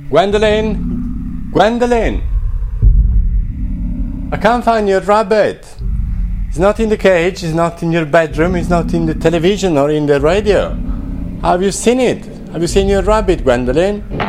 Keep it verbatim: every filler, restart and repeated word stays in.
Gwendolyn? Gwendolyn? I can't find your rabbit. He's not in the cage, he's not in your bedroom, he's not in the television or in the radio. Have you seen it? Have you seen your rabbit, Gwendolyn?